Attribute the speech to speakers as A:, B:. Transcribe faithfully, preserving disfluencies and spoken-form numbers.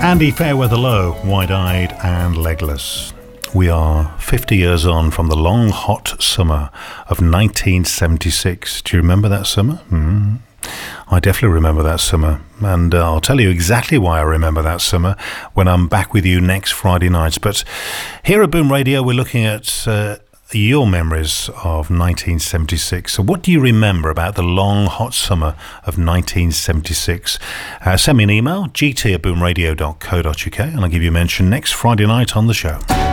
A: Andy Fairweather Low, Wide-Eyed and Legless. We are fifty years on from the long, hot summer of nineteen seventy-six. Do you remember that summer? Mm. I definitely remember that summer, and uh, I'll tell you exactly why I remember that summer when I'm back with you next Friday night. But here at Boom Radio, we're looking at uh, your memories of nineteen seventy-six. So what do you remember about the long, hot summer of nineteen seventy-six? Uh, send me an email, g t at boom radio dot co dot u k, and I'll give you a mention next Friday night on the show.